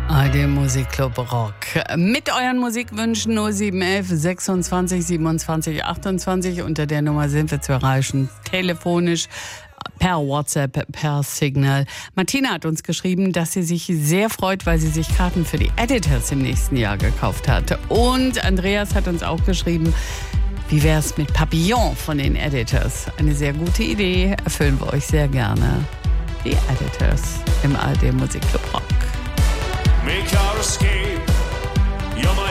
ARD Musikclub Rock. Mit euren Musikwünschen 0711 26 27 28. Unter der Nummer sind wir zu erreichen. Telefonisch, per WhatsApp, per Signal. Martina hat uns geschrieben, dass sie sich sehr freut, weil sie sich Karten für die Editors im nächsten Jahr gekauft hat. Und Andreas hat uns auch geschrieben, wie wär's mit Papillon von den Editors? Eine sehr gute Idee, erfüllen wir euch sehr gerne. Die Editors im ARD Musikclub Rock. Make our escape, you're my